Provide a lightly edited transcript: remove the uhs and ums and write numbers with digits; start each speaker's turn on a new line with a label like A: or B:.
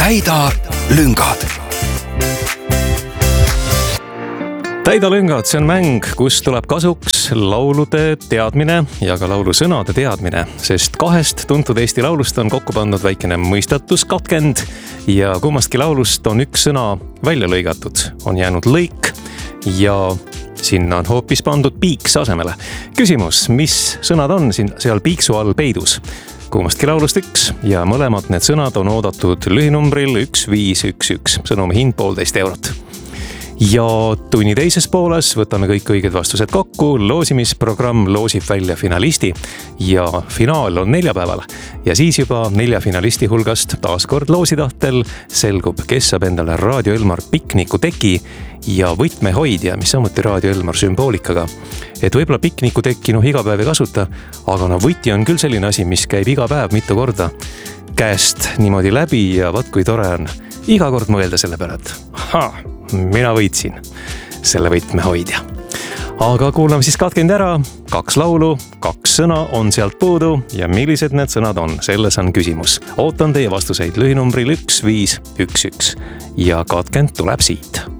A: Täida lüngad. Täida lüngad, see on mäng, kus tuleb kasuks laulude teadmine ja ka laulusõnade teadmine, sest kahest tuntud Eesti laulust on kokku pandud väikene mõistatuskatkend ja kummastki laulust on üks sõna välja lõigatud, on jäänud lõik ja sinna on hoopis pandud piiks asemele. Küsimus, mis sõnad on seal piiksu all peidus? Kummastki laulust üks ja mõlemad need sõnad on oodatud lühinumbril 1511, sõnumi hind 1,5 eurot. Ja tunni teises pooles võtame kõik õiged vastused kokku, loosimisprogramm loosib välja finalisti ja finaal on neljapäeval. Ja siis juba 4 finalisti hulgast taaskord loositahtel selgub, kes saab endale Raadio Elmar piknikuteki ja võtmehoidja, mis samuti Raadio Elmar sümboolikaga. Et võib-olla piknikuteki iga päev ei kasuta, aga võti on küll selline asi, mis käib iga päev mitu korda käest niimoodi läbi ja vaat kui tore on iga kord mõelda selle peale, et mina võitsin selle võtmehoidja. Aga kuulame siis katkend ära, 2 laulu, 2 sõna on sealt puudu ja millised need sõnad on, selles on küsimus. Ootan teie vastuseid lühinumbril 1511 ja katkend tuleb siit.